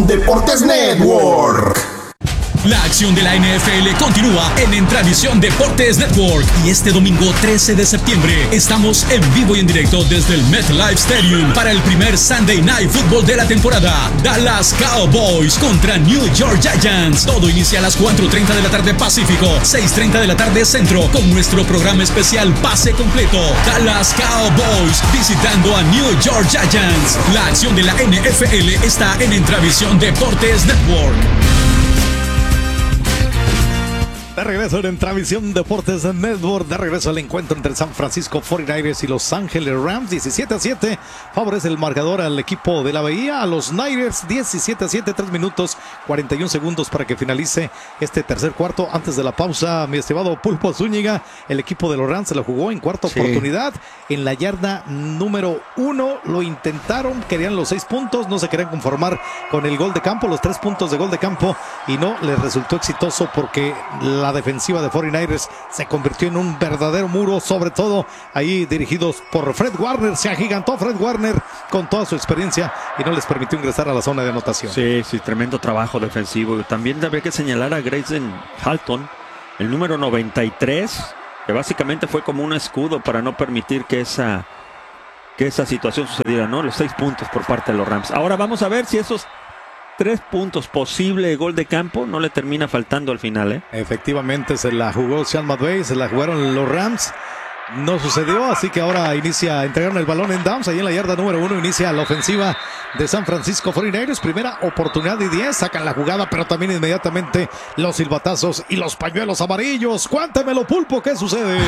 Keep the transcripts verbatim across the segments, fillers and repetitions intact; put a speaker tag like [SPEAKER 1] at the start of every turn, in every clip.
[SPEAKER 1] Deportes Network.
[SPEAKER 2] La acción de la N F L continúa en Entravisión Deportes Network y este domingo trece de septiembre estamos en vivo y en directo desde el MetLife Stadium para el primer Sunday Night Football de la temporada. Dallas Cowboys contra New York Giants. Todo inicia a las cuatro treinta de la tarde Pacífico, seis treinta de la tarde Centro con nuestro programa especial Pase Completo. Dallas Cowboys visitando a New York Giants. La acción de la N F L está en Entravisión Deportes Network.
[SPEAKER 3] De regreso en Entravisión Deportes Network, de regreso al encuentro entre San Francisco cuarenta y nueve ers y Los Ángeles Rams. Diecisiete a siete favorece el marcador al equipo de la Bahía. A los Niners diecisiete a siete, tres minutos cuarenta y un segundos para que finalice este tercer cuarto. Antes de la pausa, mi estimado Pulpo Zúñiga, el equipo de los Rams se la jugó en cuarta sí. oportunidad. En la yarda número uno lo intentaron, querían los seis puntos, no se querían conformar con el gol de campo, los tres puntos de gol de campo, y no les resultó exitoso porque la La defensiva de cuarenta y nueve ers se convirtió en un verdadero muro, sobre todo ahí dirigidos por Fred Warner. Se agigantó Fred Warner con toda su experiencia y no les permitió ingresar a la zona de anotación.
[SPEAKER 4] Sí, sí, tremendo trabajo defensivo. También habría que señalar a Grayson Halton, el número noventa y tres, que básicamente fue como un escudo para no permitir que esa, que esa situación sucediera, ¿no? Los seis puntos por parte de los Rams. Ahora vamos a ver si esos tres puntos, posible gol de campo, no le termina faltando al final, ¿eh?
[SPEAKER 3] Efectivamente, se la jugó Sean McVay, se la jugaron los Rams. No sucedió, así que ahora inicia, entregaron el balón en downs, ahí en la yarda número uno inicia la ofensiva de San Francisco cuarenta y nueve ers. Primera oportunidad y diez, sacan la jugada, pero también inmediatamente los silbatazos y los pañuelos amarillos. Cuéntemelo, Pulpo, ¿qué sucede?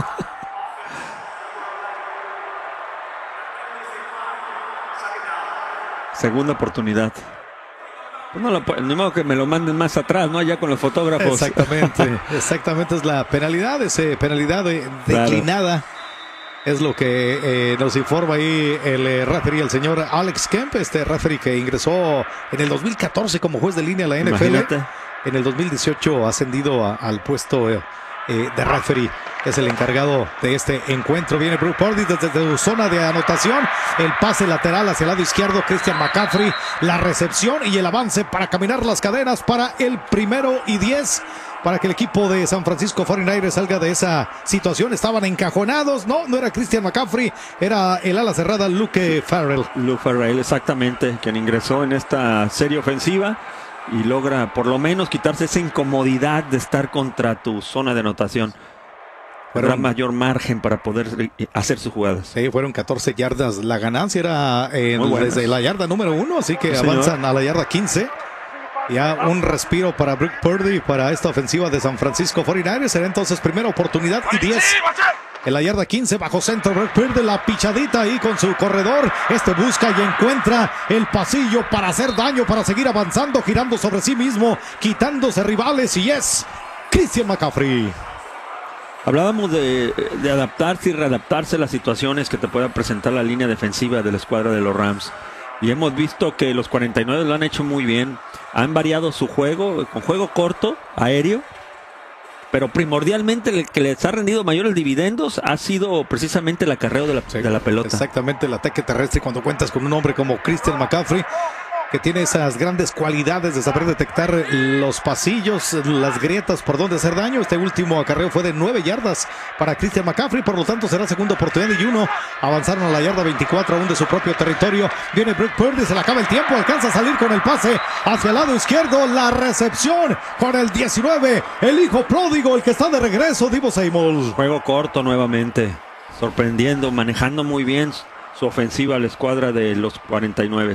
[SPEAKER 4] Segunda oportunidad. Pues no, lo, ni modo que me lo manden más atrás, ¿no? Allá con los fotógrafos.
[SPEAKER 3] Exactamente, exactamente es la penalidad, esa penalidad de, declinada. Claro. Es lo que eh, nos informa ahí el eh, referee, el señor Alex Kemp, este referee que ingresó en el dos mil catorce como juez de línea a la N F L. Imagínate. En el dos mil dieciocho ascendido a, al puesto eh, eh, de referee. Es el encargado de este encuentro. Viene Brock Purdy desde su zona de anotación. El pase lateral hacia el lado izquierdo, Christian McCaffrey. La recepción y el avance para caminar las cadenas para el primero y diez. Para que el equipo de San Francisco cuarenta y nueve salga de esa situación. Estaban encajonados. No, no era Christian McCaffrey. Era el ala cerrada Luke Farrell.
[SPEAKER 4] Luke Farrell, exactamente. Quien ingresó en esta serie ofensiva. Y logra por lo menos quitarse esa incomodidad de estar contra tu zona de anotación. Habrá mayor margen para poder hacer sus jugadas.
[SPEAKER 3] Sí, fueron catorce yardas. La ganancia era eh, desde la yarda número uno, así que sí, avanzan señor. a la yarda quince. Ya un respiro para Brock Purdy, para esta ofensiva de San Francisco cuarenta y nueve. Será entonces primera oportunidad y diez. En la yarda quince, bajo centro, Brock Purdy, la pichadita ahí con su corredor. Este busca y encuentra el pasillo para hacer daño, para seguir avanzando, girando sobre sí mismo, quitándose rivales, y es Christian McCaffrey.
[SPEAKER 4] Hablábamos de, de adaptarse y readaptarse a las situaciones que te pueda presentar la línea defensiva de la escuadra de los Rams. Y hemos visto que los cuarenta y nueve lo han hecho muy bien. Han variado su juego con juego corto, aéreo. Pero primordialmente el que les ha rendido mayores dividendos ha sido precisamente el acarreo de la, sí, de la pelota.
[SPEAKER 3] Exactamente, el ataque terrestre cuando cuentas con un hombre como Christian McCaffrey, que tiene esas grandes cualidades de saber detectar los pasillos, las grietas por donde hacer daño. Este último acarreo fue de nueve yardas para Christian McCaffrey, por lo tanto será segunda oportunidad y uno. Avanzaron a la yarda veinticuatro aún de su propio territorio. Viene Brock Purdy, se le acaba el tiempo, alcanza a salir con el pase hacia el lado izquierdo, la recepción con el diecinueve, el hijo pródigo, el que está de regreso, Deebo Samuel.
[SPEAKER 4] Juego corto nuevamente, sorprendiendo, manejando muy bien su ofensiva a la escuadra de los cuarenta y nueve.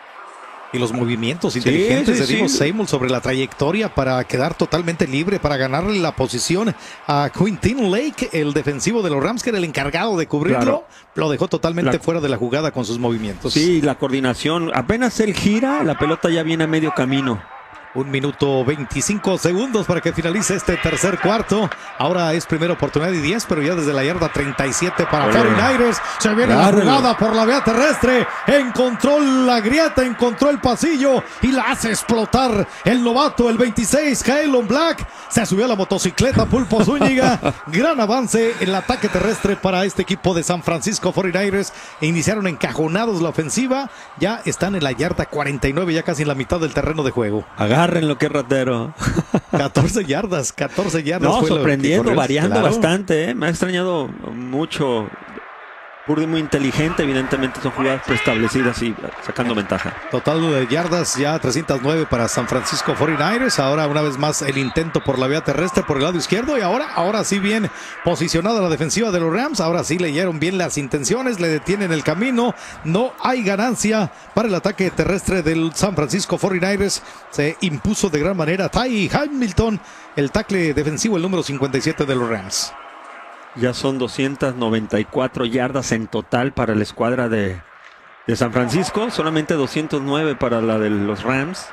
[SPEAKER 3] Y los movimientos inteligentes sí, sí, de Deebo sí. Samuel sobre la trayectoria para quedar totalmente libre, para ganarle la posición a Quintin Lake, el defensivo de los Rams, que era el encargado de cubrirlo. Claro. Lo dejó totalmente la... fuera de la jugada con sus movimientos.
[SPEAKER 4] Sí, la coordinación. Apenas él gira, la pelota ya viene a medio camino.
[SPEAKER 3] Un minuto veinticinco segundos para que finalice este tercer cuarto. Ahora es primera oportunidad y diez, pero ya desde la yarda treinta y siete para cuarenta y nueve. Se viene la jugada por la vía terrestre. Encontró la grieta, encontró el pasillo y la hace explotar el novato, el veintiséis, Kaelon Black. Se subió a la motocicleta Pulpo Zúñiga. Gran avance en el ataque terrestre para este equipo de San Francisco cuarenta y nueve. Iniciaron encajonados la ofensiva. Ya están en la yarda cuarenta y nueve, ya casi en la mitad del terreno de juego.
[SPEAKER 4] Agarren lo que es ratero.
[SPEAKER 3] catorce yardas, catorce yardas.
[SPEAKER 4] No,
[SPEAKER 3] fue
[SPEAKER 4] sorprendiendo,
[SPEAKER 3] lo
[SPEAKER 4] variando
[SPEAKER 3] claro.
[SPEAKER 4] bastante. ¿eh? Me ha extrañado mucho. Purdy muy inteligente, evidentemente son jugadas preestablecidas y sacando ventaja.
[SPEAKER 3] Total de yardas ya trescientos nueve para San Francisco cuarenta y nueve. Ahora una vez más el intento por la vía terrestre por el lado izquierdo y ahora, ahora sí bien posicionada la defensiva de los Rams. Ahora sí leyeron bien las intenciones, le detienen el camino. No hay ganancia para el ataque terrestre del San Francisco cuarenta y nueve. Se impuso de gran manera Ty Hamilton, el tackle defensivo, el número cincuenta y siete de los Rams.
[SPEAKER 4] Ya son doscientas noventa y cuatro yardas en total para la escuadra de, de San Francisco. Solamente doscientos nueve para la de los Rams.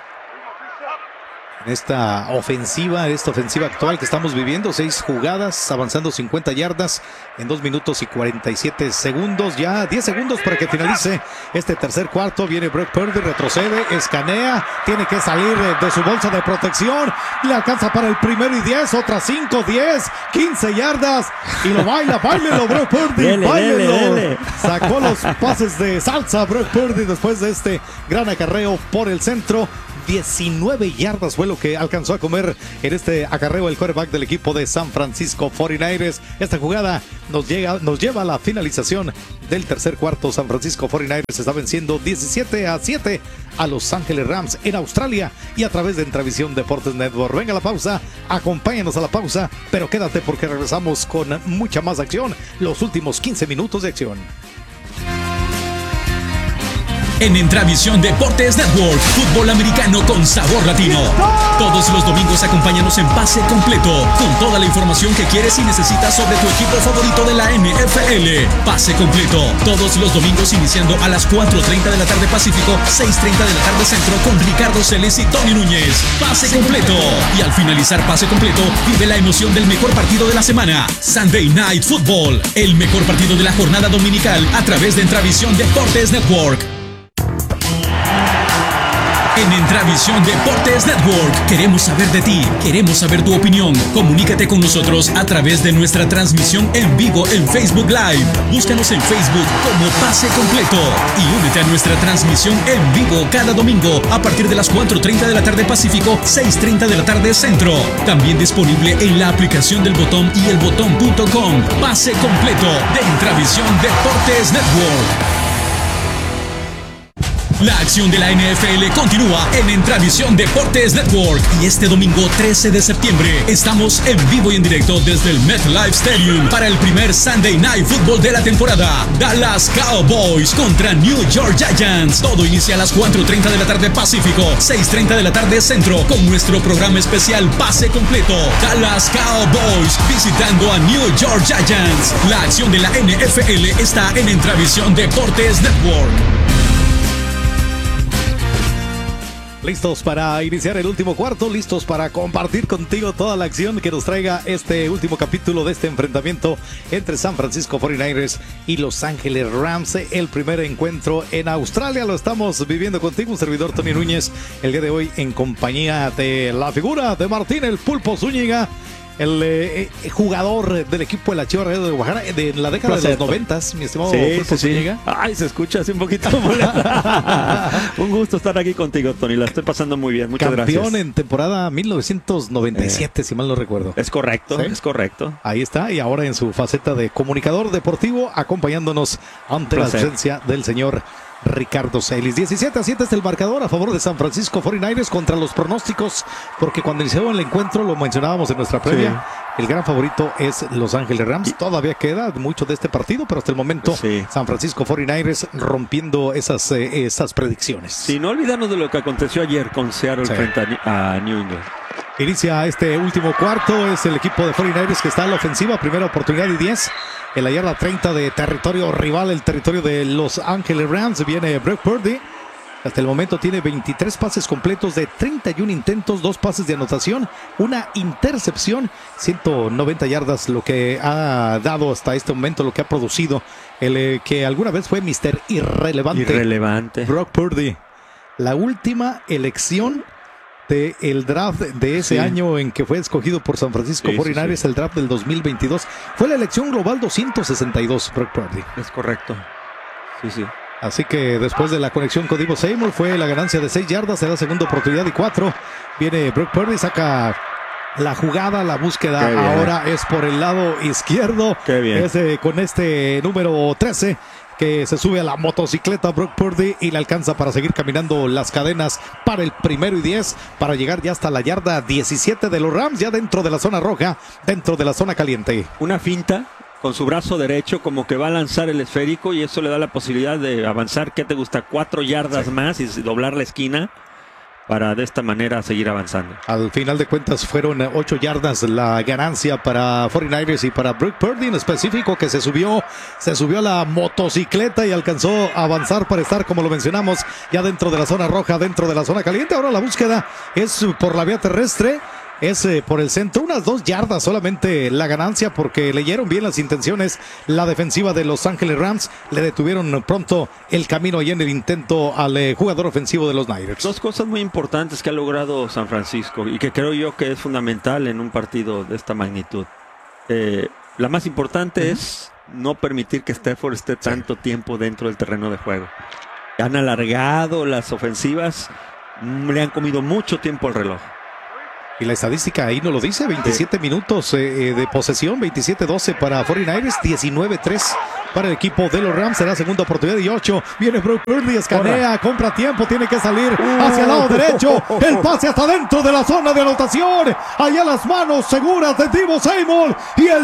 [SPEAKER 3] En esta ofensiva, esta ofensiva actual que estamos viviendo, seis jugadas, avanzando cincuenta yardas en dos minutos y cuarenta y siete segundos. Ya diez segundos para que finalice este tercer cuarto. Viene Brock Purdy, retrocede, escanea, tiene que salir de su bolsa de protección. Le alcanza para el primero y diez, otras cinco, diez, quince yardas. Y lo baila, bailelo Brock Purdy,
[SPEAKER 4] dele,
[SPEAKER 3] bailelo.
[SPEAKER 4] dele, dele.
[SPEAKER 3] Sacó los pases de salsa Brock Purdy después de este gran acarreo por el centro. diecinueve yardas fue lo que alcanzó a comer en este acarreo el quarterback del equipo de San Francisco cuarenta y nueve. Esta jugada nos, llega, nos lleva a la finalización del tercer cuarto. San Francisco cuarenta y nueve se está venciendo diecisiete a siete a Los Ángeles Rams en Australia y a través de Entravisión Deportes Network. Venga la pausa, acompáñanos a la pausa, pero quédate porque regresamos con mucha más acción, los últimos quince minutos de acción.
[SPEAKER 2] En Entravisión Deportes Network, fútbol americano con sabor latino. Todos los domingos acompáñanos en Pase Completo, con toda la información que quieres y necesitas sobre tu equipo favorito de la N F L. Pase Completo, todos los domingos iniciando a las cuatro treinta de la tarde Pacífico, seis treinta de la tarde Centro, con Ricardo Celis y Tony Núñez. Pase Completo. Y al finalizar Pase Completo, vive la emoción del mejor partido de la semana, Sunday Night Football, el mejor partido de la jornada dominical a través de Entravisión Deportes Network. En Entravisión Deportes Network queremos saber de ti, queremos saber tu opinión. Comunícate con nosotros a través de nuestra transmisión en vivo en Facebook Live. Búscanos en Facebook como Pase Completo y únete a nuestra transmisión en vivo cada domingo a partir de las cuatro treinta de la tarde Pacífico, seis treinta de la tarde Centro. También disponible en la aplicación del Botón y el botón punto com. Pase Completo de Entravisión Deportes Network. La acción de la N F L continúa en Entravisión Deportes Network y este domingo trece de septiembre estamos en vivo y en directo desde el MetLife Stadium para el primer Sunday Night Football de la temporada. Dallas Cowboys contra New York Giants. Todo inicia a las cuatro treinta de la tarde Pacífico, seis treinta de la tarde Centro, con nuestro programa especial Pase Completo. Dallas Cowboys visitando a New York Giants. La acción de la N F L está en Entravisión Deportes Network.
[SPEAKER 3] Listos para iniciar el último cuarto, listos para compartir contigo toda la acción que nos traiga este último capítulo de este enfrentamiento entre San Francisco cuarenta y nueve y Los Ángeles Rams. El primer encuentro en Australia lo estamos viviendo contigo, un servidor Tony Núñez, el día de hoy en compañía de la figura de Martín el Pulpo Zúñiga, el eh, jugador del equipo de la Chivas Rayadas de Guadalajara de la década de los noventas, mi estimado
[SPEAKER 4] Sí,
[SPEAKER 3] Pulpo
[SPEAKER 4] sí, sí.
[SPEAKER 3] Zúñiga.
[SPEAKER 4] Ay, se escucha así un poquito. Un gusto estar aquí contigo, Tony. La estoy pasando muy bien. Muchas
[SPEAKER 3] Campeón
[SPEAKER 4] gracias.
[SPEAKER 3] en temporada mil novecientos noventa y siete, eh, si mal no recuerdo.
[SPEAKER 4] Es correcto,
[SPEAKER 3] ¿Sí?
[SPEAKER 4] es correcto.
[SPEAKER 3] Ahí está, y ahora en su faceta de comunicador deportivo, acompañándonos ante la ausencia del señor Ricardo Celis. diecisiete a siete es el marcador a favor de San Francisco cuarenta y nueve contra los pronósticos, porque cuando iniciaba el encuentro, lo mencionábamos en nuestra previa, sí. El gran favorito es Los Ángeles Rams. Y todavía queda mucho de este partido, pero hasta el momento sí. San Francisco cuarenta y nueve rompiendo esas, eh, esas predicciones.
[SPEAKER 4] Sí, no olvidarnos de lo que aconteció ayer con Seattle sí. frente a, a New England.
[SPEAKER 3] Inicia este último cuarto, es el equipo de cuarenta y nueve que está en la ofensiva, primera oportunidad y diez. En la yarda treinta de territorio rival, el territorio de Los Ángeles Rams, viene Brock Purdy. Hasta el momento tiene veintitrés pases completos de treinta y uno intentos, dos pases de anotación, una intercepción, ciento noventa yardas, lo que ha dado hasta este momento, lo que ha producido el eh, que alguna vez fue mister Irrelevante.
[SPEAKER 4] Irrelevante.
[SPEAKER 3] Brock Purdy, la última elección del draft de ese
[SPEAKER 4] Sí.
[SPEAKER 3] año en que fue escogido por San Francisco
[SPEAKER 4] Sí, sí,
[SPEAKER 3] cuarenta y nueve,
[SPEAKER 4] sí.
[SPEAKER 3] el draft del dos mil veintidós. Fue la elección global doscientos sesenta y dos, Brock Purdy.
[SPEAKER 4] Es correcto. Sí, sí.
[SPEAKER 3] Así que después de la conexión con Deebo Samuel fue la ganancia de seis yardas, será segunda oportunidad y cuatro. Viene Brock Purdy, saca la jugada, la búsqueda
[SPEAKER 4] Qué bien.
[SPEAKER 3] ahora es por el lado izquierdo.
[SPEAKER 4] Qué bien.
[SPEAKER 3] Es, eh, con este número trece que se sube a la motocicleta Brock Purdy y le alcanza para seguir caminando las cadenas para el primero y diez, para llegar ya hasta la yarda diecisiete de los Rams, ya dentro de la zona roja, dentro de la zona caliente.
[SPEAKER 4] Una finta con su brazo derecho, como que va a lanzar el esférico, y eso le da la posibilidad de avanzar, ¿qué te gusta? Cuatro yardas
[SPEAKER 3] Sí.
[SPEAKER 4] más y doblar la esquina para de esta manera seguir avanzando.
[SPEAKER 3] Al final de cuentas fueron ocho yardas la ganancia para cuarenta y nueve ers y para Brock Purdy en específico, que se subió, se subió a la motocicleta y alcanzó a avanzar para estar, como lo mencionamos, ya dentro de la zona roja, dentro de la zona caliente. Ahora la búsqueda es por la vía terrestre. Es eh, por el centro, unas dos yardas solamente la ganancia, porque leyeron bien las intenciones la defensiva de Los Ángeles Rams. Le detuvieron pronto el camino ahí en el intento al eh, jugador ofensivo de los Niners.
[SPEAKER 4] Dos cosas muy importantes que ha logrado San Francisco y que creo yo que es fundamental en un partido de esta magnitud. Eh, la más importante uh-huh. es no permitir que Stafford esté tanto sí. tiempo dentro del terreno de juego. Han alargado las ofensivas, le han comido mucho tiempo al reloj.
[SPEAKER 3] Y la estadística ahí nos lo dice, veintisiete sí. minutos eh, de posesión, veintisiete doce para cuarenta y nueve ers, diecinueve tres para el equipo de los Rams. Será segunda oportunidad y ocho. Viene Brock Purdy, escanea, compra tiempo, tiene que salir hacia el lado derecho. El pase hasta dentro de la zona de anotación. Allá las manos seguras de Deebo Samuel y el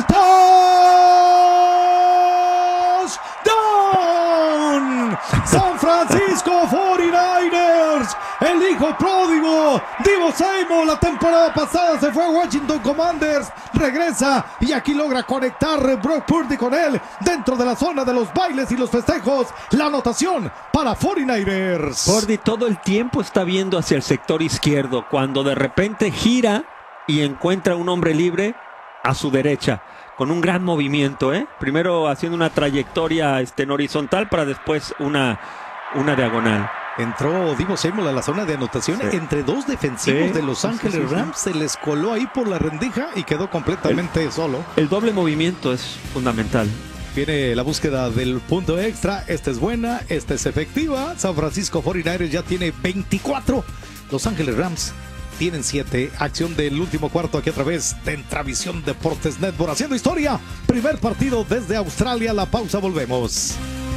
[SPEAKER 3] touchdown. San Francisco cuarenta y nueve ers. El hijo pródigo Deebo Samuel la temporada pasada se fue a Washington Commanders, regresa y aquí logra conectar Brock Purdy con él dentro de la zona de los bailes y los festejos. La anotación para cuarenta y nueve ers.
[SPEAKER 4] Purdy todo el tiempo está viendo hacia el sector izquierdo, cuando de repente gira y encuentra un hombre libre a su derecha, con un gran movimiento, ¿eh? Primero haciendo una trayectoria este, en horizontal, para después una, una diagonal.
[SPEAKER 3] Entró Deebo Samuel a la zona de anotación sí. entre dos defensivos sí. de Los Ángeles sí, sí, sí. Rams. Se les coló ahí por la rendija y quedó completamente
[SPEAKER 4] el,
[SPEAKER 3] solo.
[SPEAKER 4] El doble movimiento es fundamental.
[SPEAKER 3] Viene la búsqueda del punto extra. Esta es buena, esta es efectiva. San Francisco cuarenta y nueve ers ya tiene veinticuatro. Los Ángeles Rams tienen siete. Acción del último cuarto aquí a través de Entravisión Deportes Network. Haciendo historia. Primer partido desde Australia. La pausa, volvemos.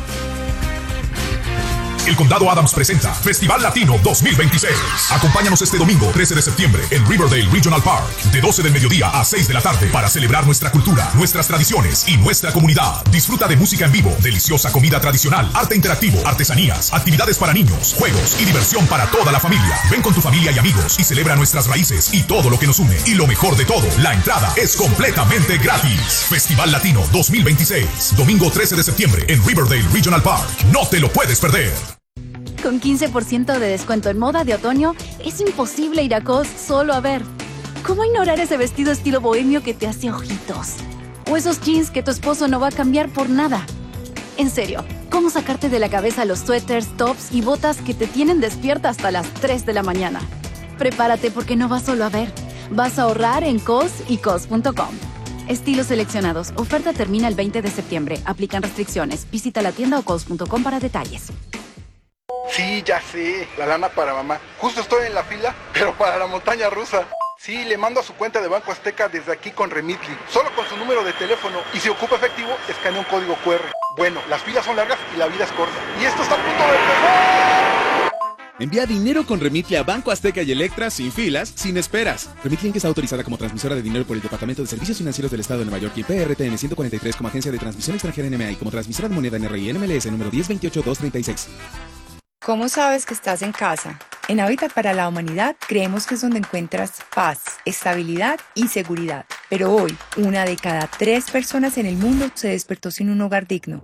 [SPEAKER 1] El Condado Adams presenta Festival Latino dos mil veintiséis. Acompáñanos este domingo trece de septiembre en Riverdale Regional Park, de doce del mediodía a seis de la tarde, para celebrar nuestra cultura, nuestras tradiciones y nuestra comunidad. Disfruta de música en vivo, deliciosa comida tradicional, arte interactivo, artesanías, actividades para niños, juegos y diversión para toda la familia. Ven con tu familia y amigos y celebra nuestras raíces y todo lo que nos une. Y lo mejor de todo, la entrada es completamente gratis. Festival Latino dos mil veintiséis, domingo trece de septiembre en Riverdale Regional Park. No te lo puedes perder.
[SPEAKER 5] Con quince por ciento de descuento en moda de otoño, es imposible ir a Cos solo a ver. ¿Cómo ignorar ese vestido estilo bohemio que te hace ojitos? O esos jeans que tu esposo no va a cambiar por nada. En serio, ¿cómo sacarte de la cabeza los suéteres, tops y botas que te tienen despierta hasta las tres de la mañana? Prepárate, porque no vas solo a ver. Vas a ahorrar en Cos y Cos punto com. Estilos seleccionados. Oferta termina el veinte de septiembre. Aplican restricciones. Visita la tienda o Cos punto com para detalles.
[SPEAKER 6] Sí, ya sé, la lana para mamá. Justo estoy en la fila, pero para la montaña rusa. Sí, le mando a su cuenta de Banco Azteca desde aquí con Remitly, solo con su número de teléfono. Y si ocupa efectivo, escanea un código cu erre. Bueno, las filas son largas y la vida es corta. Y esto está a punto de empezar.
[SPEAKER 7] Envía dinero con Remitly a Banco Azteca y Electra sin filas, sin esperas. Remitly es autorizada como transmisora de dinero por el Departamento de Servicios Financieros del Estado de Nueva York y P R T N ciento cuarenta y tres como agencia de transmisión extranjera N M A y como transmisora de moneda N R I N M L S número diez veintiocho dos treinta y seis.
[SPEAKER 8] ¿Cómo sabes que estás en casa? En Hábitat para la Humanidad creemos que es donde encuentras paz, estabilidad y seguridad. Pero hoy, una de cada tres personas en el mundo se despertó sin un hogar digno.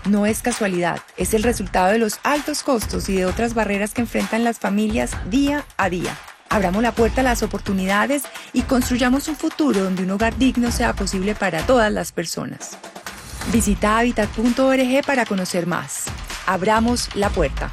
[SPEAKER 8] no es casualidad, es el resultado de los altos costos y de otras barreras que enfrentan las familias día a día. Abramos la puerta a las oportunidades y construyamos un futuro donde un hogar digno sea posible para todas las personas. Visita habitat punto org para conocer más. Abramos la puerta.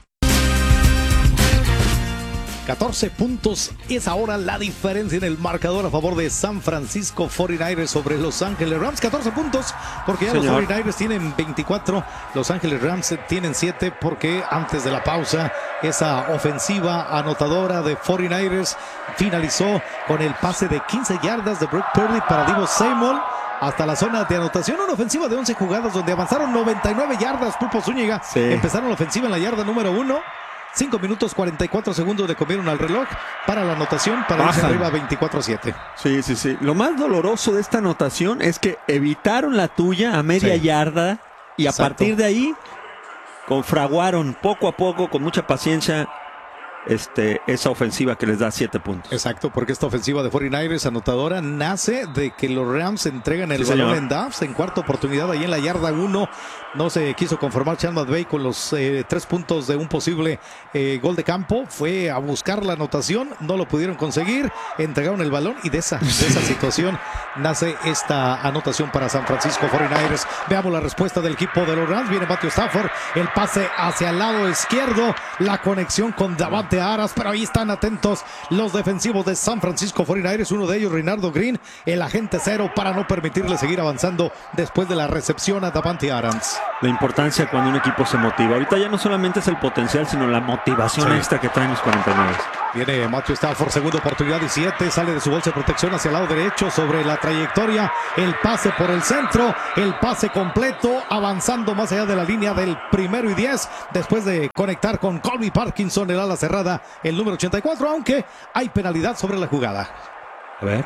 [SPEAKER 3] catorce puntos es ahora la diferencia en el marcador a favor de San Francisco cuarenta y nueve ers sobre Los Ángeles Rams. catorce puntos porque ya Señor. Los cuarenta y nueve ers tienen veinticuatro, Los Ángeles Rams tienen siete porque antes de la pausa esa ofensiva anotadora de cuarenta y nueve ers finalizó con el pase de quince yardas de Brock Purdy para Deebo Samuel hasta la zona de anotación. Una ofensiva de once jugadas donde avanzaron noventa y nueve yardas. Pulpo Zúñiga sí. Empezaron la ofensiva en la yarda número uno. cinco minutos cuarenta y cuatro segundos le comieron al reloj para la anotación para irse arriba veinticuatro a siete.
[SPEAKER 4] Sí, sí, sí. Lo más doloroso de esta anotación es que evitaron la tuya a media sí. yarda y a Exacto. partir de ahí confraguaron poco a poco, con mucha paciencia, Este, esa ofensiva que les da siete puntos.
[SPEAKER 3] Exacto, porque esta ofensiva de cuarenta y nueve ers anotadora nace de que los Rams entregan el
[SPEAKER 4] sí,
[SPEAKER 3] balón
[SPEAKER 4] señor.
[SPEAKER 3] en Dubs en cuarta oportunidad ahí en la yarda uno. No se quiso conformar Sean McVay con los eh, tres puntos de un posible eh, gol de campo. Fue a buscar la anotación, no lo pudieron conseguir, entregaron el balón y de esa, de esa situación nace esta anotación para San Francisco cuarenta y nueve ers. Veamos la respuesta del equipo de los Rams. Viene Matthew Stafford, el pase hacia el lado izquierdo, la conexión con Davante Aras, pero ahí están atentos los defensivos de San Francisco cuarenta y nueve ers, uno de ellos Reinaldo Green, el agente cero, para no permitirle seguir avanzando después de la recepción a Davante Adams.
[SPEAKER 4] La importancia cuando un equipo se motiva. Ahorita ya no solamente es el potencial, sino la motivación sí. extra que traen los cuarenta y nueve ers.
[SPEAKER 3] Viene Matthew Stafford, segunda oportunidad y siete, sale de su bolsa de protección hacia el lado derecho sobre la trayectoria, el pase por el centro, el pase completo, avanzando más allá de la línea del primero y diez, después de conectar con Colby Parkinson, el ala cerrada, el número ochenta y cuatro, aunque hay penalidad sobre la jugada.
[SPEAKER 4] A ver.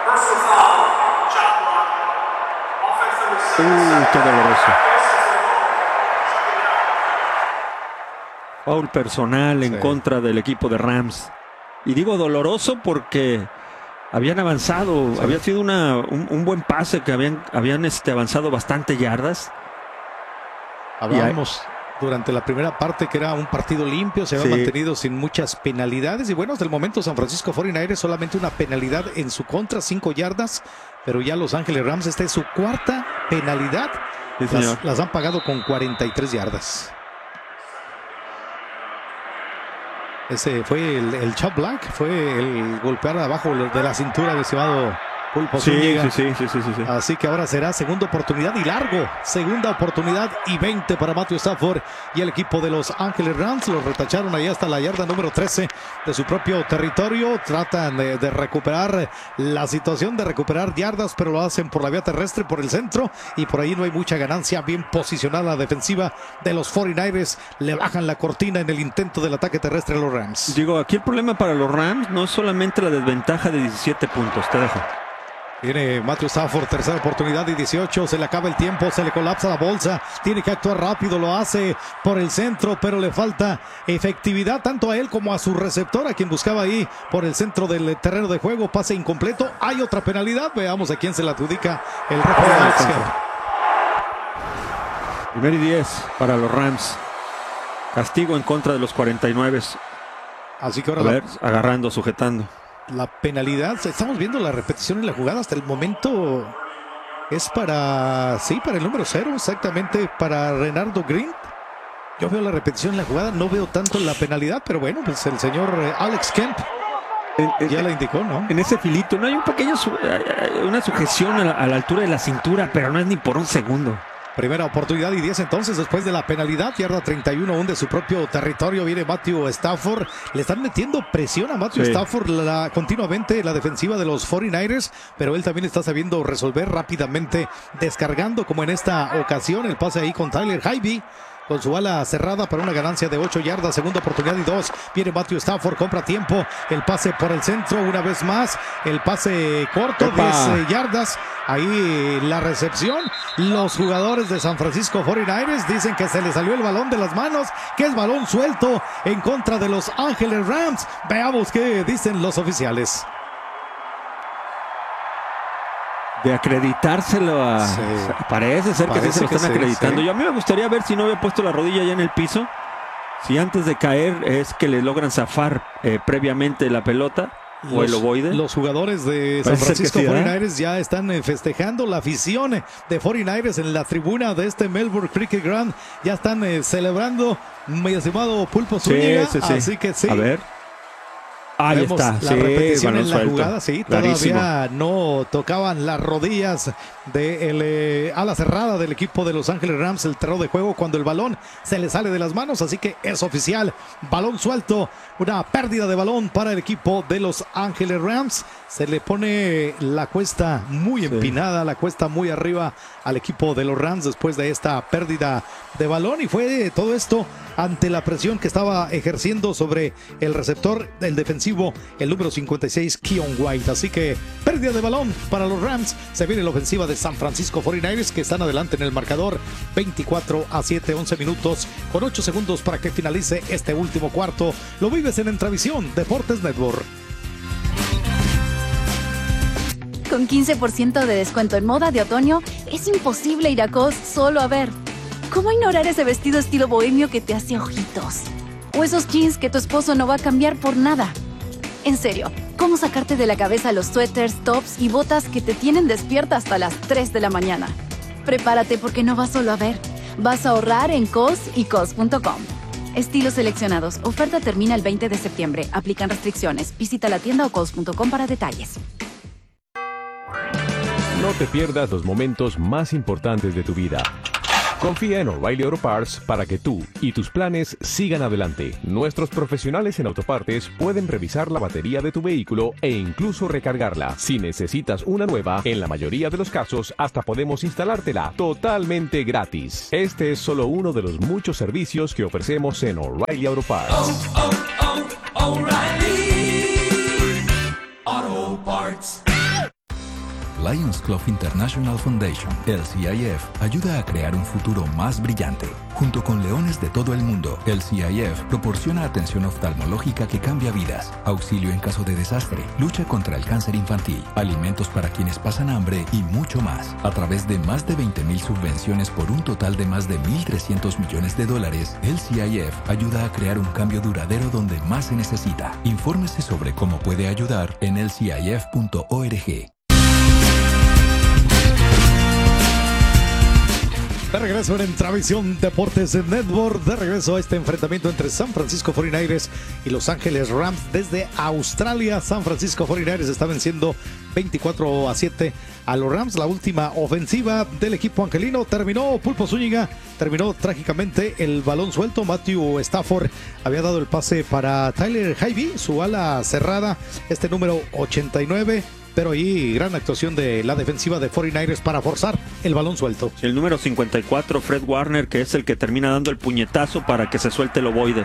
[SPEAKER 4] Uh, qué doloroso. Foul personal en sí. contra del equipo de Rams. Y digo doloroso porque habían avanzado, sí. había sido una, un, un buen pase, que habían, habían este, avanzado bastante yardas.
[SPEAKER 3] Hablábamos durante la primera parte que era un partido limpio, se había sí. mantenido sin muchas penalidades y bueno, hasta el momento San Francisco cuarenta y nueve ers solamente una penalidad en su contra, cinco yardas, pero ya Los Ángeles Rams, esta es su cuarta penalidad,
[SPEAKER 4] sí,
[SPEAKER 3] las, las han pagado con cuarenta y tres yardas. Ese fue el, el chop block, fue el golpear abajo de la cintura del estimado Pulpo
[SPEAKER 4] sí,
[SPEAKER 3] Zúñiga.
[SPEAKER 4] Sí, sí, sí, sí, sí.
[SPEAKER 3] Así que ahora será segunda oportunidad y largo. Segunda oportunidad y veinte para Matthew Stafford y el equipo de Los Ángeles Rams. Los retacharon ahí hasta la yarda número trece de su propio territorio. Tratan de, de recuperar la situación, de recuperar yardas, pero lo hacen por la vía terrestre, por el centro, y por ahí no hay mucha ganancia. Bien posicionada la defensiva de los cuarenta y nueve ers. Le bajan la cortina en el intento del ataque terrestre a los Rams.
[SPEAKER 4] Digo, aquí el problema para los Rams no es solamente la desventaja de diecisiete puntos. Te dejo.
[SPEAKER 3] Viene Matthew Stafford, tercera oportunidad y dieciocho, se le acaba el tiempo, se le colapsa la bolsa, tiene que actuar rápido, lo hace por el centro, pero le falta efectividad tanto a él como a su receptor, a quien buscaba ahí por el centro del terreno de juego, pase incompleto, hay otra penalidad, veamos a quién se la adjudica el referee Alex Kemp.
[SPEAKER 4] Primero y diez para los Rams, castigo en contra de los cuarenta y nueve.
[SPEAKER 3] Así que ahora
[SPEAKER 4] a ver, la... agarrando, sujetando.
[SPEAKER 3] La penalidad, estamos viendo la repetición en la jugada, hasta el momento es para, sí, para el número cero, exactamente, para Reinaldo Green. Yo veo la repetición en la jugada, no veo tanto la penalidad, pero bueno, pues el señor Alex Kemp en, en, ya la indicó, ¿no?
[SPEAKER 4] En ese filito, no hay un pequeño, una sujeción a la, a la altura de la cintura, pero no es ni por un segundo.
[SPEAKER 3] Primera oportunidad y diez entonces después de la penalidad, yarda treinta y uno, aún de su propio territorio, viene Matthew Stafford, le están metiendo presión a Matthew sí. Stafford la, continuamente la defensiva de los cuarenta y nueve ers, pero él también está sabiendo resolver rápidamente, descargando como en esta ocasión, el pase ahí con Tyler Higbee, con su ala cerrada para una ganancia de ocho yardas, segunda oportunidad y dos, viene Matthew Stafford, compra tiempo, el pase por el centro una vez más, el pase corto, diez yardas, ahí la recepción, los jugadores de San Francisco cuarenta y nueve ers dicen que se le salió el balón de las manos, que es balón suelto en contra de Los Ángeles Rams, veamos qué dicen los oficiales.
[SPEAKER 4] de acreditárselo a...
[SPEAKER 3] Sí.
[SPEAKER 4] Parece ser que
[SPEAKER 3] Parece
[SPEAKER 4] sí se lo
[SPEAKER 3] que
[SPEAKER 4] están
[SPEAKER 3] sí,
[SPEAKER 4] acreditando.
[SPEAKER 3] sí.
[SPEAKER 4] Yo a mí me gustaría ver si no había puesto la rodilla ya en el piso. Si antes de caer es que le logran zafar eh, previamente la pelota o el ovoide.
[SPEAKER 3] Los jugadores de San
[SPEAKER 4] Parece ser
[SPEAKER 3] Francisco
[SPEAKER 4] que sí, ¿eh?
[SPEAKER 3] cuarenta y nueve ya están eh, festejando. La afición eh, de cuarenta y nueve en la tribuna de este Melbourne Cricket Ground ya están eh, celebrando, mi estimado Pulpo Zúñiga.
[SPEAKER 4] Sí, sí, sí.
[SPEAKER 3] Así que sí.
[SPEAKER 4] A ver. Ahí
[SPEAKER 3] Vemos
[SPEAKER 4] está,
[SPEAKER 3] la
[SPEAKER 4] sí,
[SPEAKER 3] repetición
[SPEAKER 4] balón
[SPEAKER 3] en la
[SPEAKER 4] suelto.
[SPEAKER 3] jugada, sí,
[SPEAKER 4] Clarísimo.
[SPEAKER 3] todavía no tocaban las rodillas de el, eh, ala cerrada del equipo de Los Ángeles Rams el terreno de juego cuando el balón se le sale de las manos, así que es oficial, balón suelto, una pérdida de balón para el equipo de Los Ángeles Rams. Se le pone la cuesta muy empinada, la cuesta muy arriba al equipo de los Rams después de esta pérdida de balón, y fue todo esto ante la presión que estaba ejerciendo sobre el receptor, el defensivo, el número cincuenta y seis, Keon White. Así que pérdida de balón para los Rams. Se viene la ofensiva de San Francisco cuarenta y nueve que están adelante en el marcador veinticuatro a siete, once minutos con ocho segundos para que finalice este último cuarto. Lo vives en Entravisión Deportes Network.
[SPEAKER 5] Con quince por ciento de descuento en moda de otoño, es imposible ir a Cos solo a ver. ¿Cómo ignorar ese vestido estilo bohemio que te hace ojitos? O esos jeans que tu esposo no va a cambiar por nada. En serio, ¿cómo sacarte de la cabeza los suéteres, tops y botas que te tienen despierta hasta las tres de la mañana? Prepárate porque no vas solo a ver. Vas a ahorrar en Cos y Cos punto com. Estilos seleccionados. Oferta termina el veinte de septiembre. Aplican restricciones. Visita la tienda o Cos punto com para detalles.
[SPEAKER 9] No te pierdas los momentos más importantes de tu vida. Confía en O'Reilly Auto Parts para que tú y tus planes sigan adelante. Nuestros profesionales en autopartes pueden revisar la batería de tu vehículo e incluso recargarla. Si necesitas una nueva, en la mayoría de los casos hasta podemos instalártela totalmente gratis. Este es solo uno de los muchos servicios que ofrecemos en O'Reilly Auto Parts.
[SPEAKER 10] Oh, oh, oh, O'Reilly Auto Parts.
[SPEAKER 11] Lions Club International Foundation, L C I F, ayuda a crear un futuro más brillante. Junto con leones de todo el mundo, L C I F proporciona atención oftalmológica que cambia vidas, auxilio en caso de desastre, lucha contra el cáncer infantil, alimentos para quienes pasan hambre y mucho más. A través de más de veinte mil subvenciones por un total de más de mil trescientos millones de dólares, L C I F ayuda a crear un cambio duradero donde más se necesita. Infórmese sobre cómo puede ayudar en L C I F punto org.
[SPEAKER 3] De regreso en Entravisión Deportes Network, de regreso a este enfrentamiento entre San Francisco cuarenta y nueve y Los Ángeles Rams desde Australia. San Francisco cuarenta y nueve está venciendo veinticuatro a siete a los Rams. La última ofensiva del equipo angelino terminó, Pulpo Zúñiga, terminó trágicamente el balón suelto. Matthew Stafford había dado el pase para Tyler Higbee, su ala cerrada, este número ochenta y nueve. Pero ahí gran actuación de la defensiva de cuarenta y nueve para forzar el balón suelto.
[SPEAKER 4] El número cincuenta y cuatro, Fred Warner, que es el que termina dando el puñetazo para que se suelte el ovoide.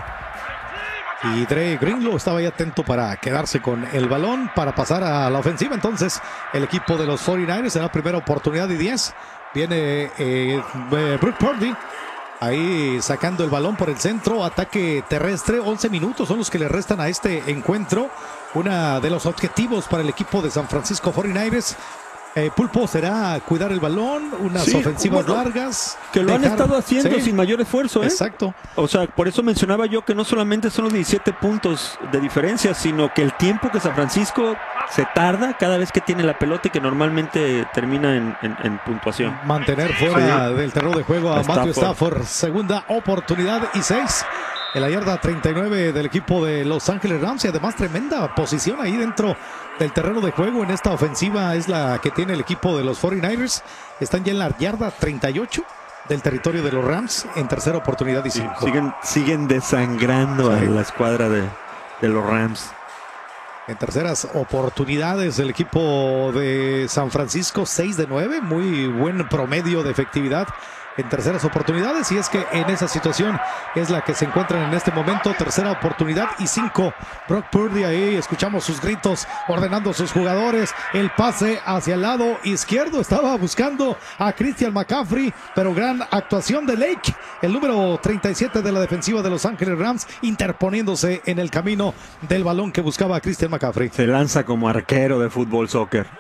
[SPEAKER 3] Y Dre Greenlow estaba ahí atento para quedarse con el balón para pasar a la ofensiva. Entonces el equipo de los cuarenta y nueve en la primera oportunidad y diez. Viene eh, Brock Purdy ahí sacando el balón por el centro. Ataque terrestre, once minutos son los que le restan a este encuentro. Uno de los objetivos para el equipo de San Francisco cuarenta y nueve eh, Pulpo será cuidar el balón, unas
[SPEAKER 4] Sí,
[SPEAKER 3] ofensivas
[SPEAKER 4] bueno,
[SPEAKER 3] largas.
[SPEAKER 4] Que lo
[SPEAKER 3] dejar,
[SPEAKER 4] han estado haciendo
[SPEAKER 3] sí,
[SPEAKER 4] sin mayor esfuerzo, ¿eh?
[SPEAKER 3] Exacto.
[SPEAKER 4] O sea, por eso mencionaba yo que no solamente son los diecisiete puntos de diferencia, sino que el tiempo que San Francisco se tarda cada vez que tiene la pelota y que normalmente termina en, en, en puntuación.
[SPEAKER 3] Mantener fuera
[SPEAKER 4] Sí.
[SPEAKER 3] del terreno de juego a
[SPEAKER 4] Stafford.
[SPEAKER 3] Matthew Stafford. Segunda oportunidad y seis. En la yarda treinta y nueve del equipo de Los Ángeles Rams y además tremenda posición ahí dentro del terreno de juego en esta ofensiva es la que tiene el equipo de los cuarenta y nueve. Están ya en la yarda treinta y ocho del territorio de los Rams en tercera oportunidad y cinco.
[SPEAKER 4] Siguen, siguen desangrando
[SPEAKER 3] Sí.
[SPEAKER 4] a la escuadra de, de los Rams.
[SPEAKER 3] En terceras oportunidades el equipo de San Francisco seis de nueve, muy buen promedio de efectividad en terceras oportunidades, y es que en esa situación es la que se encuentran en este momento. Tercera oportunidad y cinco. Brock Purdy ahí, escuchamos sus gritos ordenando a sus jugadores, el pase hacia el lado izquierdo, estaba buscando a Christian McCaffrey, pero gran actuación de Lake, el número treinta y siete de la defensiva de Los Ángeles Rams, interponiéndose en el camino del balón que buscaba a Christian McCaffrey.
[SPEAKER 4] Se lanza como arquero de fútbol soccer.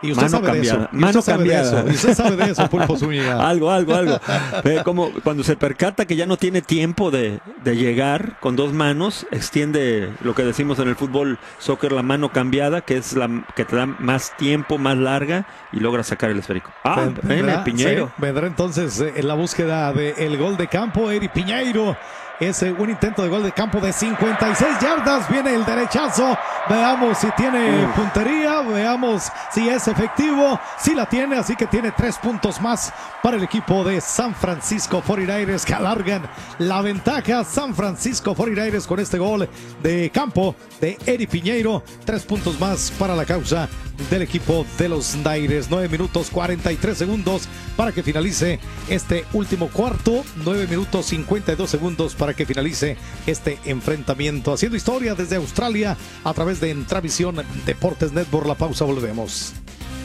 [SPEAKER 3] Y usted
[SPEAKER 4] Mano
[SPEAKER 3] sabe
[SPEAKER 4] cambiada.
[SPEAKER 3] de eso. Y
[SPEAKER 4] Mano
[SPEAKER 3] usted sabe de
[SPEAKER 4] cambiada.
[SPEAKER 3] eso. Y usted sabe de eso, Pulpo Zúñiga.
[SPEAKER 4] algo, algo, algo. Eh, como cuando se percata que ya no tiene tiempo de, de llegar con dos manos, extiende lo que decimos en el fútbol soccer, la mano cambiada, que es la que te da más tiempo, más larga, y logra sacar el esférico. Ah, viene Piñeiro.
[SPEAKER 3] Sí, vendrá entonces eh, en la búsqueda del gol de campo, Eri Piñeiro. Es eh, un intento de gol de campo de cincuenta y seis yardas. Viene el derechazo. Veamos si tiene
[SPEAKER 4] Uf.
[SPEAKER 3] puntería. Veamos si es efectivo. Si la tiene, así que tiene tres puntos más para el equipo de San Francisco cuarenta y nueve ers, que alargan la ventaja. San Francisco cuarenta y nueve ers con este gol de campo de Eri Piñeiro. Tres puntos más para la causa del equipo de los Niners. nueve minutos cuarenta y tres segundos para que finalice este último cuarto. nueve minutos cincuenta y dos segundos para que finalice este enfrentamiento. Haciendo historia desde Australia a través de Entravisión Deportes Network. La pausa, volvemos.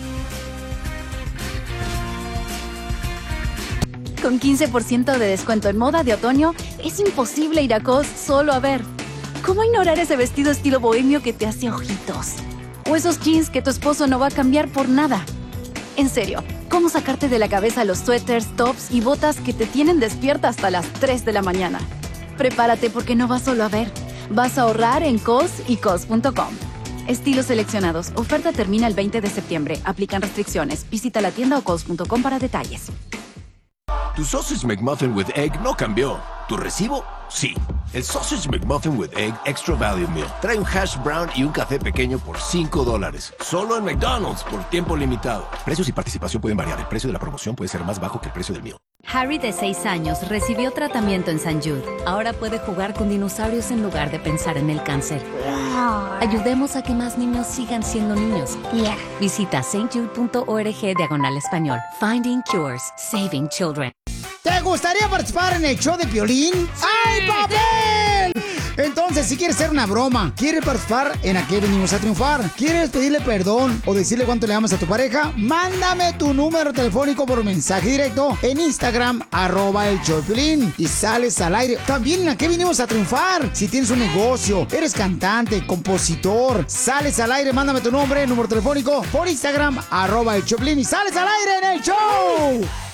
[SPEAKER 5] Con quince por ciento de descuento en moda de otoño, es imposible ir a Cos solo a ver. ¿Cómo ignorar ese vestido estilo bohemio que te hace ojitos? O esos jeans que tu esposo no va a cambiar por nada. En serio, ¿cómo sacarte de la cabeza los suéteres, tops y botas que te tienen despierta hasta las tres de la mañana? Prepárate porque no vas solo a ver. Vas a ahorrar en cos y cos punto com. Estilos seleccionados. Oferta termina el veinte de septiembre. Aplican restricciones. Visita la tienda o cos punto com para detalles.
[SPEAKER 12] Tu Sausage McMuffin with Egg no cambió. ¿Tu recibo? Sí. El Sausage McMuffin with Egg Extra Value Meal trae un hash brown y un café pequeño por cinco dólares. Solo en McDonald's por tiempo limitado. Precios y participación pueden variar. El precio de la promoción puede ser más bajo que el precio del meal.
[SPEAKER 13] Harry, de seis años, recibió tratamiento en Saint Jude. Ahora puede jugar con dinosaurios en lugar de pensar en el cáncer. Ayudemos a que más niños sigan siendo niños. Visita saint jude punto org diagonal español. Finding cures, saving children.
[SPEAKER 14] ¿Te gustaría participar en el show de Piolín? ¡Ay, papel! Entonces, si quieres hacer una broma, quieres participar en ¿A qué venimos a triunfar? ¿Quieres pedirle perdón o decirle cuánto le amas a tu pareja? Mándame tu número telefónico por mensaje directo en Instagram, arroba el show de Piolín, y sales al aire. También en ¿A qué venimos a triunfar? Si tienes un negocio, eres cantante, compositor, sales al aire, mándame tu nombre, número telefónico por Instagram, arroba el show de Piolín, y sales al aire en el show.